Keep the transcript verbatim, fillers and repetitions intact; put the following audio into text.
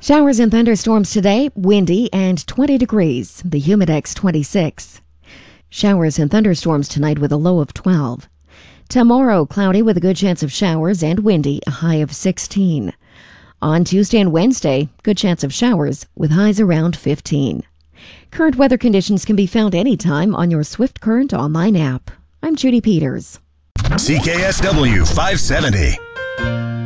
Showers and thunderstorms today, windy and twenty degrees. The humidex twenty-six. Showers and thunderstorms tonight with a low of twelve. Tomorrow, cloudy with a good chance of showers and windy, a high of sixteen. On Tuesday and Wednesday, good chance of showers with highs around fifteen. Current weather conditions can be found anytime on your Swift Current online app. I'm Judy Peters. C K S W five seventy.